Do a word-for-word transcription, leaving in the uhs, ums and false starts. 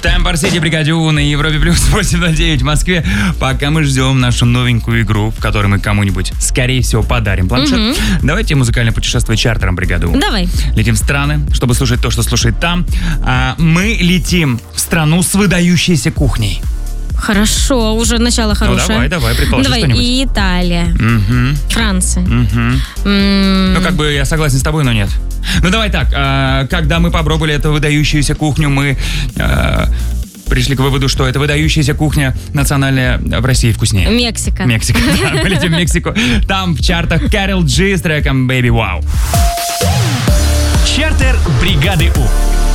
Темпор Сити, Бригаде У на Европе плюс восемь ноль девять в Москве. Пока мы ждем нашу новенькую игру, в которой мы кому-нибудь, скорее всего, подарим планшет. Угу. Давайте музыкальное путешествие чартером, Бригаде У. Давай. Летим в страны, чтобы слушать то, что слушает там. А мы летим в страну с выдающейся кухней. Хорошо, уже начало хорошее. Ну давай, давай, предположи давай. что-нибудь. И Италия, Угу. Франция. Угу. М- Ну, как бы я согласен с тобой, но нет. Ну, давай так. А, когда мы попробовали эту выдающуюся кухню, мы а, пришли к выводу, что эта выдающаяся кухня национальная в России вкуснее. Мексика. Мексика, да. Мы летим в Мексику. Там в чартах Карол Джи с треком «Baby Wow». Чартер бригады У.